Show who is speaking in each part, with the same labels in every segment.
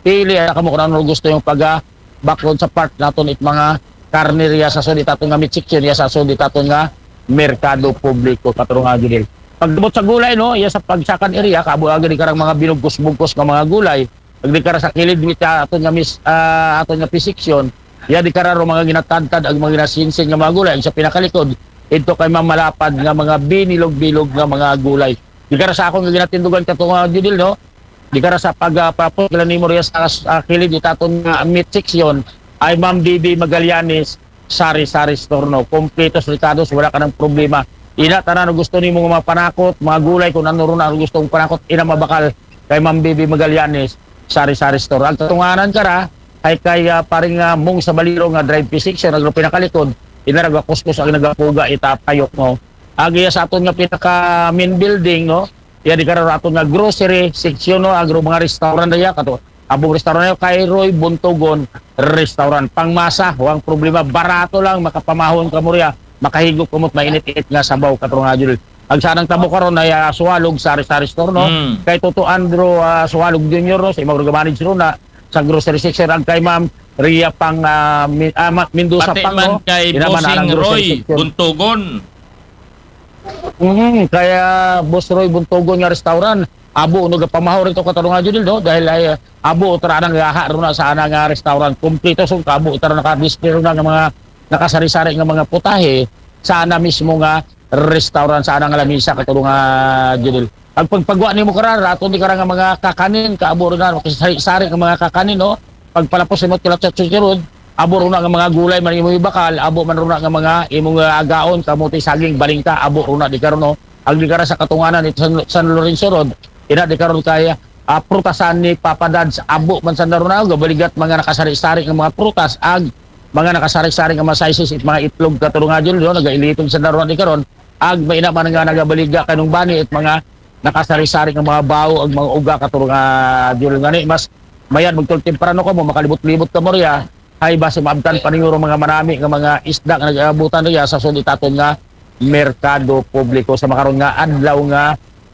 Speaker 1: pili kamo kung ano gusto yung bakod sa part naton it mga karneriya sa sud itaton nga meat section ya sa sud itaton nga merkado publiko katurong nga gid. Pagdubot sa gulay no, iya sa pagsakan area kabo agad karang mga binugkos-bugkos nga mga gulay, pagdi kara sa kilid mit aton nga aton nga section, ya di kara ro mga ginatadtad ag mga ginasinsin nga mga gulay sa pinakalikod ito kay mamalapad nga mga binilog-bilog nga mga gulay. Di kara sa akong nga ginatindugan kato nga judil no. Di kara sa pagpapot kala nimo riya sa kilid itaton nga meat section ay Ma'am Bibi Magallanes sari-sari store no. Kompletos rikados wala ka ng problema. Ina tanan gusto nimo mga panakot, mga gulay kung ano ron ang gustong panakot ina mabakal kay Ma'am Bibi Magallanes sari-sari store. Ang tatunganan kara ay kay paring mong sa baliro nga drive section nagro pinakalikod ina nagakuskus ang nagapuga itapayok no. Agi sa aton nga pinaka main building no. Ya di kara aton nga grocery section no agro mga restaurant daya kato. Abong restaurant kay Roy Buntogon restaurant pangmasa huwag problema barato lang makapamahon ka murya makahigop kumot mainit-init nga sabaw katong adjul. Ang sanang tabo karon ay Suwalog sari-sari store no. Kay Toto Andro Suwalog Junior no sa imong manage ro na sa grocery section ang kay Ma'am Ria pang Mendoza
Speaker 2: pati
Speaker 1: pang
Speaker 2: man
Speaker 1: no.
Speaker 2: kay Bossing Roy Buntogon.
Speaker 1: Kaya Boss Roy Buntogon nga restaurant abo no gapamahaw rito katong adjul no dahil ay abo tara nang gaha ro na sa ana nga restaurant kompleto so kabo tara naka-display ro na nga mga nakasari-sari nga mga putahe sana mismo nga restaurant sana nga lamisa katulong nga judil. Ang pagpagwa nimo kara raton di kara nga mga kakanin kaabo ro na sari-sari nga mga kakanin no. Pagpalapos nimo kila tsutsurod abo ro na nga mga gulay man imo ibakal abo man ro na nga mga imong agaon kamuti saging balingka abo ro na di karon no. Ang di kara sa katunganan ito San Lorenzo Road ina di karon kaya prutasan ni Papa Dads abo man sa naron na gabaligat mga nakasari-sari nga mga prutas ag mga nakasari-sari nga mga sizes it mga itlog katulong adjul no nagailitog sa naron di karon ag may ina man nga nagabaliga kanong bani it mga nakasari-sari nga mga bawo ag mga uga katulong adjul ngani mas mayan magtul temprano ka mo makalibot-libot ka mo riya ay base maabtan paninguro mga manami nga mga isda nga nagabutan riya sa sud itaton nga merkado publiko sa makaron nga adlaw nga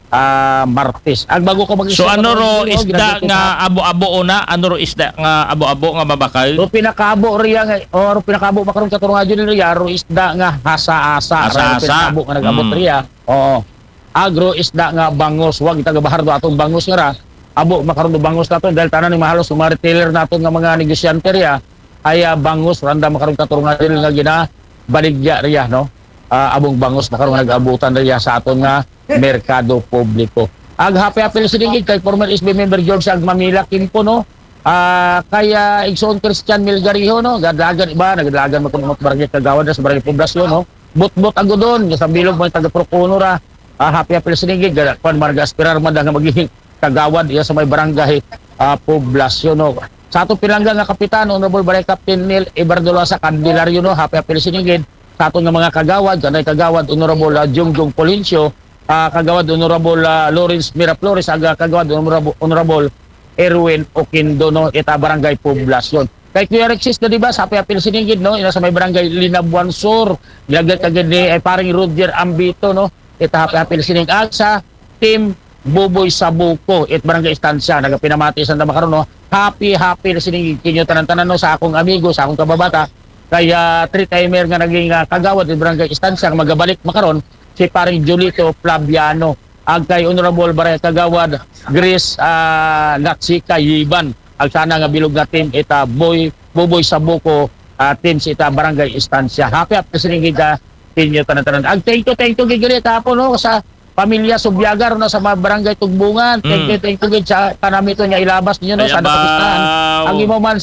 Speaker 1: Martes. Ang bago ko
Speaker 2: So ano ro isda nga abo-abo una? Ano ro isda nga abo-abo nga mabakal?
Speaker 1: Ro pinakaabo riya nga or pinakaabo makaron katong adjul riya ro isda nga hasa-asa. Pinakaabo nga nag-abot riya. Oo. Agro isda nga bangos wag tagabahar do atong bangos nga ra. Abo makaron do bangos naton dahil tanan ni mahalos mga retailer naton nga mga negosyante riya ay bangos randa makaron katong adjul nga gina baligya riya no. Abong bangos makaron nag-abutan riya sa aton nga merkado publiko. Ag happy sinigid kay former SB member George Ag Mamila Kimpo no. Kaya Igsoon Christian Milgariho no, gadlagan iba nagdalagan makunot barangay Kagawad sa barangay Poblasyon no. Bot-bot ago don sa bilog mo taga Procuno ra. Happy sinigid kon marga aspirar man nga magiging Kagawad iya sa may barangay Poblasyon no. Sa ato pinangga nga kapitan Honorable Barangay Captain Neil Ibardulo sa Candelario no, happy sinigid sa ato nga mga kagawad, kanay kagawad Honorable Jungjong Polincio, kagawad Honorable Lawrence Miraflores, kagawad Honorable Erwin Oquindo no, ita barangay Poblasyon. Kay Kuya Rexis na diba, sa apil siningid no, ina sa may barangay Linabuan Sur, nilagay kagad ni ay paring Roger Ambito no, ita apil siningid sa team Buboy Sabuco, it barangay Estancia, nagapinamati sa makaron no. Happy siningid kinyo tanan-tanan no sa akong amigo, sa akong kababata. Kaya three-timer nga naging kagawad ng barangay Estancia nga magabalik makaron si paring Julito Flaviano ag kay Honorable Barangay Kagawad Grace Natsika Yiban ag sana nga bilog na team ita Buboy Sabuco team si ita barangay Estancia. Happy siningid tinyo tanan-tanan. Ag thank you gigili tapo no sa pamilya Subyagar no sa mga barangay Tugbungan. Thank you gid sa kanamito niya ilabas niyo no sa kapistahan. Ang imo man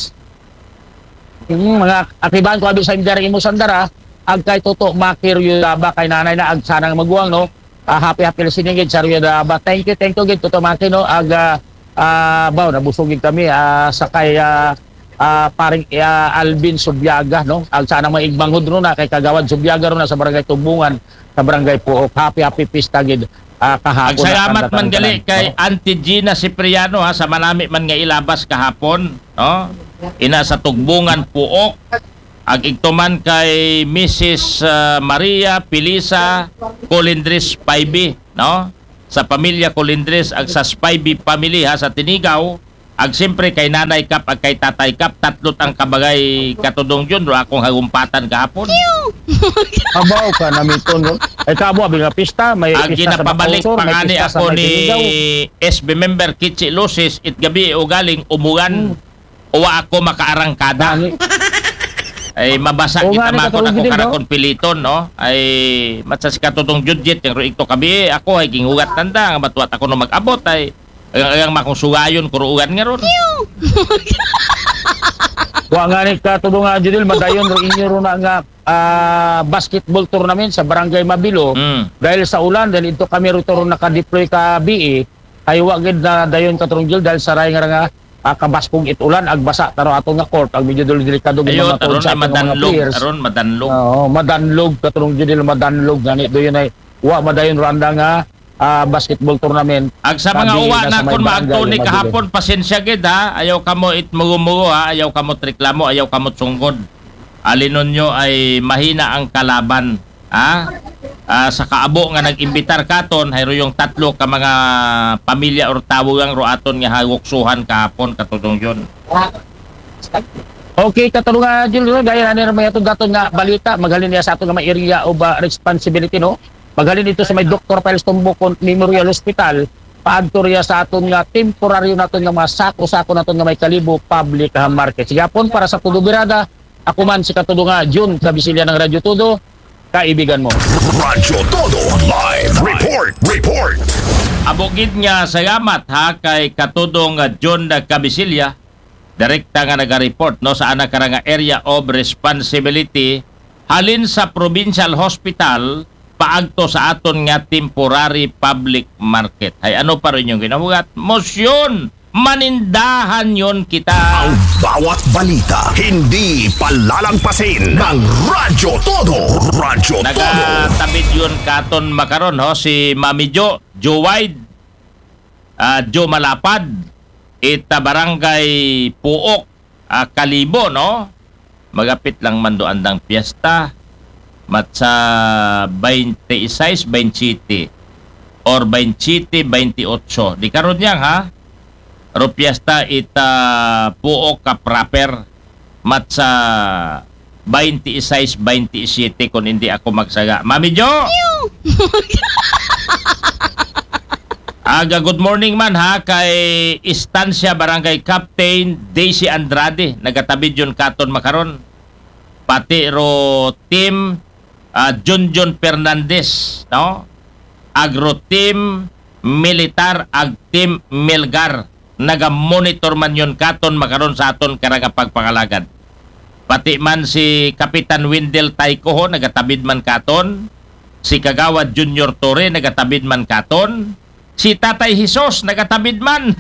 Speaker 1: mga akiban ko abi sa imdara imo sandara ag kay Toto Makiryo daba kay nanay na ag sanang maguwang no. Happy siningid sa Rio daba. Thank you gid Toto Makir no ag baw nabusogig kami sa kay paring Alvin Subyaga no. Ag sanang maigbanghod no na kay kagawad Subyaga ro na sa barangay Tumbungan sa barangay Puok. Happy pista gid kahapon.
Speaker 2: Salamat man gali kay Auntie Gina Cipriano sa manami man nga ilabas kahapon no. Ina sa Tugbungan Puok ag igtuman kay Mrs. Maria Pilisa Colindres Paibi no sa pamilya Colindres ag sa Spivey family sa Tinigaw Ag siyempre kay Nanay Kap ag kay Tatay Kap, tatlot ang kabagay katudong yun, ro akong hagumpatan kahapon.
Speaker 1: Abaw ka na miton no. Ay kabo abi nga pista, may
Speaker 2: Ag
Speaker 1: pista sa
Speaker 2: ginapabalik
Speaker 1: Bacoor,
Speaker 2: pa
Speaker 1: may
Speaker 2: nga ni
Speaker 1: pista sa
Speaker 2: ako
Speaker 1: May
Speaker 2: ni
Speaker 1: Tinigaw.
Speaker 2: SB member Kitsi Lucis, it gabi o galing umugan. Uwa ako makaarangkada.
Speaker 1: Dani.
Speaker 2: Ay mabasa
Speaker 1: Oo
Speaker 2: kita
Speaker 1: nga, ni
Speaker 2: makon
Speaker 1: katulog
Speaker 2: ako
Speaker 1: din, no?
Speaker 2: karakon piliton, no? Ay matsa si katutong judjit yung ruik to kabi ako ay gingugat tanda nga batuat ako no mag-abot ay ang makong sugayon kuruugan nga ron.
Speaker 1: Wa nga ni katulong nga Judil madayon ro inyo ro na nga basketball tournament sa Barangay Mabilo. Dahil sa ulan dahil ito kami ro ro naka-deploy ka BE ay wa gid na dayon katulong Judil dahil saray nga kabaskog it ulan agbasa taro ato nga court ang medyo delikado
Speaker 2: Ayun,
Speaker 1: mga
Speaker 2: aron
Speaker 1: sa
Speaker 2: ay
Speaker 1: atong mga
Speaker 2: madanlog,
Speaker 1: players.
Speaker 2: aron madanlog.
Speaker 1: Oo, madanlog katulong Judil madanlog gani do yun ay wa madayon ro anda nga basketball tournament.
Speaker 2: Ag sa mga
Speaker 1: Sabi,
Speaker 2: uwa
Speaker 1: nasa
Speaker 2: na
Speaker 1: may
Speaker 2: kon maagto
Speaker 1: barangay,
Speaker 2: ni
Speaker 1: Mabilo.
Speaker 2: kahapon pasensya gid ha, ayaw kamo itmugo-mugo ha, ayaw kamo reklamo, ayaw kamo sunggod. Alinon nyo ay mahina ang kalaban ha. Sa kaabo nga nag-imbitar katon hayro yung tatlo ka mga pamilya or tawag ro aton nga haguksuhan kahapon katudong yon.
Speaker 1: Okay, katulong nga Judil gaya na ni may atong daton nga balita maghalin niya sa atong nga may area of responsibility no. Maghalin dito sa may Dr. Piles Tumbukon Memorial Hospital, paadto riya sa aton nga temporaryo naton nga mga sako-sako naton nga may Kalibo Public Market. Sigapon para sa Tudo Birada, ako man si katulong nga June Kabisilya ng Radyo Todo, kaibigan mo.
Speaker 3: Radyo Todo Live Report.
Speaker 2: Abogid nga salamat ha kay katudong John Cabisilya, direkta nga naga-report no sa anak nga area of responsibility halin sa provincial hospital paagto sa aton nga temporary public market. Ay ano pa rin yung ginabugat? Motion! Manindahan yon kita.
Speaker 3: Ang bawat balita hindi palalampasin ng Radyo Todo. Radyo Todo.
Speaker 2: Nagatabid yun katon makaron ho si Mami Jo Wide, Jo Malapad, ita barangay Puok, Kalibo no. Magapit lang man doon ang piyesta. Matsa 26, 27 or 27, 28. Di karon yang ha. Rupiasta ita Puok ka proper matsa 26, 27 kung hindi ako magsaga. Mami Jo! Aga good morning man ha kay Estancia Barangay Captain Daisy Andrade. Nagatabid yun katon makaron. Pati ro team John Fernandez, no? Agro team militar ag team Melgar naga-monitor man yon katon makaron sa aton karanga pagpangalagad. Pati man si Kapitan Wendell Taycoho nagatabid man katon, si Kagawad Junior Torre nagatabid man katon, si Tatay Hisos nagatabid man.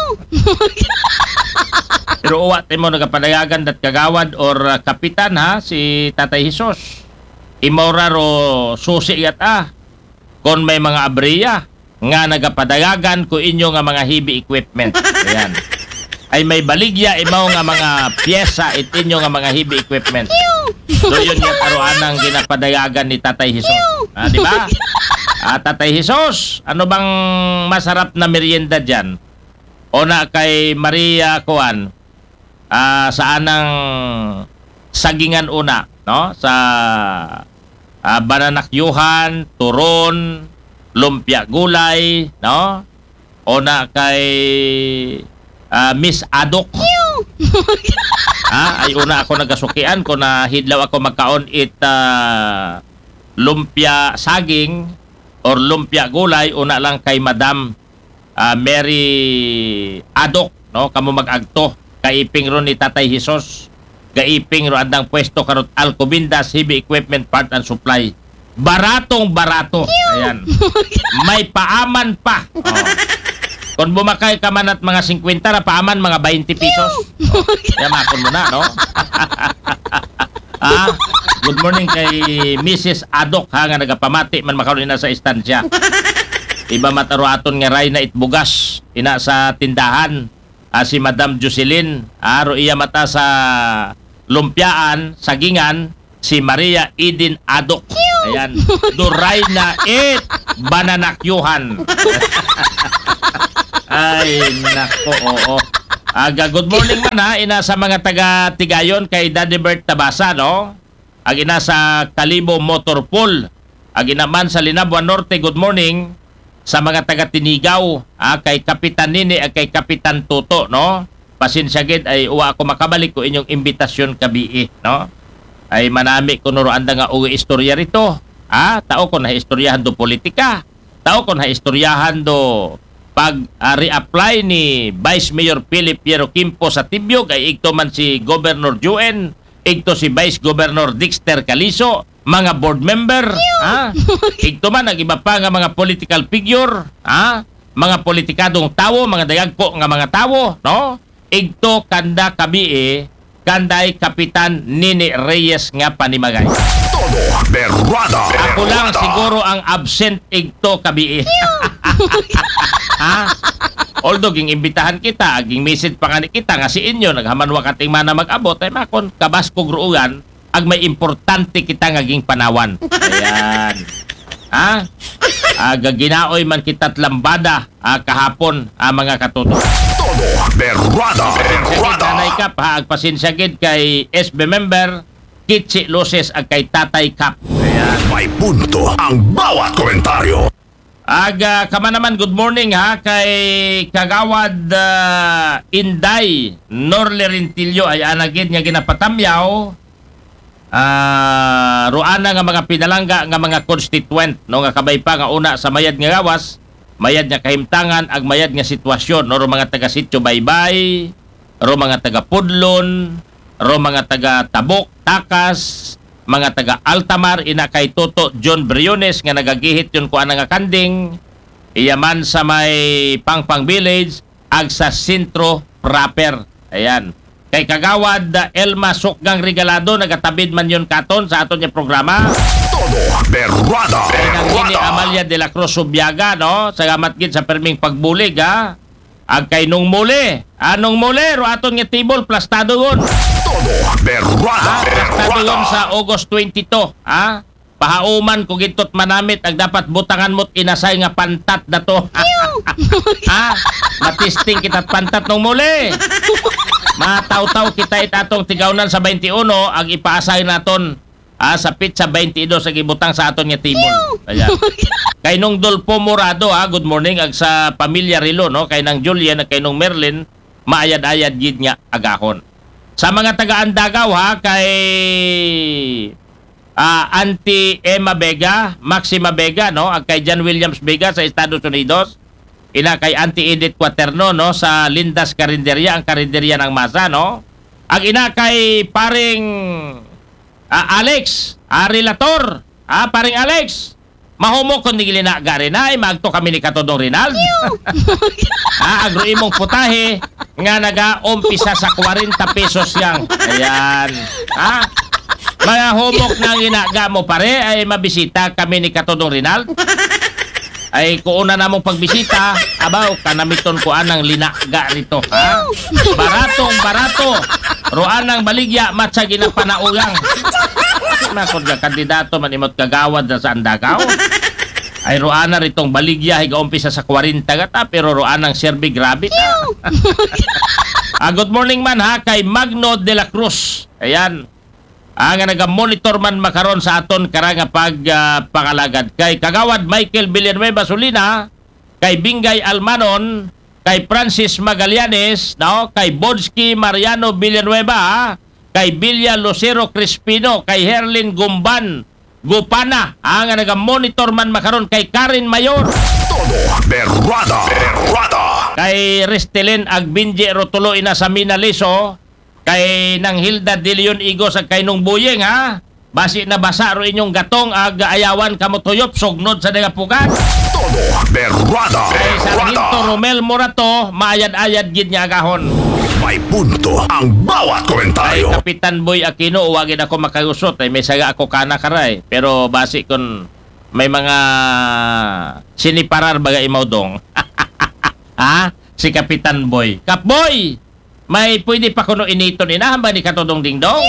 Speaker 2: Pero uwat mo nagapadayagan dat Kagawad or Kapitan ha si Tatay Hisos. Imora ro susi at kon may mga abriya nga nagapadayagan ko inyo nga mga heavy equipment. Ayan. Ay may baligya imaw nga mga pyesa it inyo nga mga heavy equipment. So yun nga taruanang ginapadayagan ni Tatay Hisos. Di ba? Tatay Hisos, ano bang masarap na merienda dyan? O na kay Maria Kuan, sa anang sagingan una, no? Sa bananakyuhan, turon, lumpia gulay, no? O na kay Miss Adok. Ay una ako nagasukian ko na hidlaw ako magkaon it lumpia saging or lumpia gulay una lang kay Madam Mary Adok, no? Kamo mag-agto kaiping ron ni Tatay Hisos. Gaiping ro andang pwesto karot Alcobendas Heavy Equipment Part and Supply. Baratong barato. Ayan. May paaman pa. Kung bumakay ka man at mga 50 na paaman mga 20 pesos. Yamakon mo na, no? Good morning kay Mrs. Adok ha nga nagapamati man makaroon na sa istansya. Iba mataro aton nga ray na itbugas ina sa tindahan. Si Madam Jocelyn, ro iya mata sa lumpiaan, sagingan, si Maria Eden Adok. Ayan, duray na it, bananakyuhan. Ay, nako, oo. Good morning man ha, ina sa mga taga Tigayon kay Daddy Bert Tabasa, no? Ina sa Kalibo Motor Pool. Ina man sa Linabuan Norte, good morning. Sa mga taga Tinigaw, kay Kapitan Nini at kay Kapitan Toto, no? Pasensya gid ay uwa ako makabalik ko inyong imbitasyon kabii, no? Ay manami ko anda nga uwi istorya rito. Tao ko na istoryahan do politika. Tao ko na istoryahan do pag reapply ni Vice Mayor Philip Piero Quimpo sa Tibyog ay igto man si Governor Juen, igto si Vice Governor Dexter Calizo, mga board member, igto man ang iba pa nga mga political figure, mga politikadong tawo, mga dagagko nga mga tawo, no? Igto kanda kabii, kanday Kapitan Nini Reyes nga panimagay.
Speaker 3: Todo berrada.
Speaker 2: Ako lang siguro ang absent igto kabii. Although ging imbitahan kita, ging message pa nga kita nga si inyo naghamanwa kating mana mag-abot ay makon kabaskog ruugan ag may importante kita nga ging panawan. Ayan. Ginaoy man kita't lambada kahapon mga katuto.
Speaker 3: Todo berrada.
Speaker 2: Nanay Kap agpasensya gid kay SB member Kitsi Loses ag kay Tatay Kap. Ayan.
Speaker 3: May punto ang bawat komentaryo.
Speaker 2: Kama naman, good morning kay Kagawad Inday Norle Rentillo ay anagid nga ginapatamyaw ruana nga mga pinalangga nga mga constituent no nga kabay pa nga una sa mayad nga gawas, mayad nga kahimtangan ag mayad nga sitwasyon no mga taga Sitio Baybay, ro mga taga Pudlon, ro mga taga Tabok, Takas, mga taga Altamar, ina kay Toto John Briones nga nagagihit yun ko nga kanding iyaman sa may Pangpang Village ag sa sentro proper. Ayan. Kay Kagawad Elma Sukgang Regalado nagatabid man yun katon sa aton nga programa.
Speaker 3: Todo berrada.
Speaker 2: Kay nang ini Amalia de la Cruz Subiaga, no? Salamat gid sa perming pagbulig ag kay nung muli. Anong muli ro aton nga table plastado gon.
Speaker 3: Todo berrada.
Speaker 2: Plastado gon sa August 22, Pahauman kung gitot manamit ag dapat butangan mo't inasay nga pantat na to. Matisting kita pantat nung muli. Mataw-taw kita itatong tigawnan sa 21 ag ipaasay naton sa pizza 22 sa gibutang sa aton nga tibol. Ayan. Kay nung Dolpo Morado good morning ag sa pamilya Rilo no kay nang Julian ag kay nung Merlin maayad-ayad gid nga agahon. Sa mga taga-Andagaw kay Auntie Emma Vega, Maxima Vega no ag kay John Williams Vega sa Estados Unidos. Ina kay Auntie Edith Quaterno no sa Lindas Karinderya, ang karinderya ng Masa no. Ag ina kay paring Alex, relator. Paring Alex. Mahumo kon ni gilina garin ay magto kami ni Katodong Rinaldo. Agro imong putahe nga naga-umpisa sa 40 pesos yang. Ayan. Mga humok nang inaga mo pare ay mabisita kami ni Katodong Rinaldo. Ay kuuna namong pagbisita, abaw kanamiton ko anang linaga rito. Baratong barato. Roan ang baligya matsa ginapanauyang. Makod nga kandidato man imot kagawad sa Andagaw. Ay roan na ritong baligya higa umpisa sa 40 gata pero roan ang serbi grabe ta. Good morning man kay Magno de la Cruz. Ayan. Nga naga-monitor man makaron sa aton karanga pangalagad kay Kagawad Michael Villanueva Solina, kay Bingay Almanon, kay Francis Magallanes, no, kay Bodsky Mariano Villanueva, kay Villa Lucero Crispino, kay Herlin Gumban Gupana, nga naga-monitor man makaron kay Karen Mayor.
Speaker 3: Todo berrada.
Speaker 2: Kay Restelin Agbinje Rotulo ina sa Minaliso, kay nang Hilda de Leon Igos ag kay nung Buyeng basi na basa ro inyong gatong ag ayawan kamo tuyop sugnod sa dagapugan.
Speaker 3: Todo berrada.
Speaker 2: Kay Sargento Romel Morato maayad-ayad gid nga agahon.
Speaker 3: May punto ang bawat
Speaker 2: Kay
Speaker 3: komentaryo.
Speaker 2: Kapitan Boy Aquino uwagin ako makayusot ay may saga ako kana karay pero basi kon may mga siniparar baga imaudong. Si Kapitan Boy. Kapboy! May pwede pa kuno initon inahamba ni Katodong Dingdong.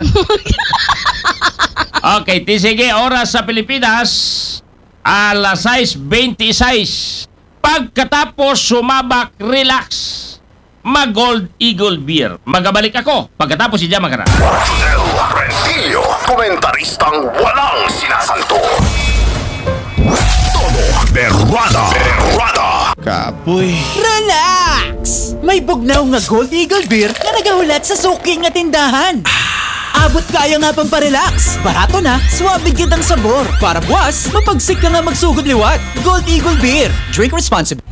Speaker 2: Okay, sige, oras sa Pilipinas, alas 6:26. Pagkatapos sumabak, relax. mag-Gold Eagle Beer. Magabalik ako pagkatapos si Jama Kara.
Speaker 3: El Rentillo, komentaristang walang sinasanto. Todo Berrada.
Speaker 4: Kapoy.
Speaker 5: Relax! May bugnaw nga Gold Eagle Beer na nagahulat sa suki nga tindahan. Abot kaya nga pang parelax. Barato na, suwabe gid ang sabor. Para buwas, mapagsik ka nga magsugod liwat. Gold Eagle Beer. Drink responsibly.